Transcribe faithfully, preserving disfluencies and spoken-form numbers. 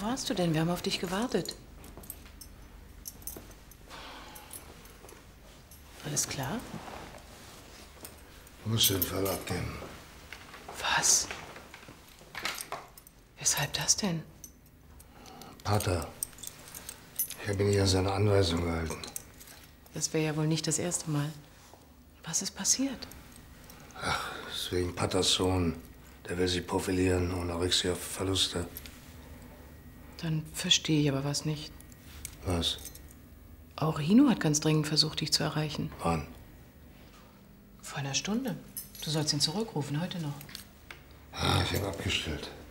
warst du denn? Wir haben auf dich gewartet. Alles klar? Du musst den Fall abgeben. Was? Weshalb das denn? Pater, ich habe ihn hier an seine Anweisung gehalten. Das wäre ja wohl nicht das erste Mal. Was ist passiert? Ach, deswegen Paters Sohn. Der will sich profilieren, ohne Rücksicht auf Verluste. Dann verstehe ich aber was nicht. Was? Auch Hino hat ganz dringend versucht, dich zu erreichen. Wann? Vor einer Stunde. Du sollst ihn zurückrufen, heute noch. Ah, ich habe abgestellt.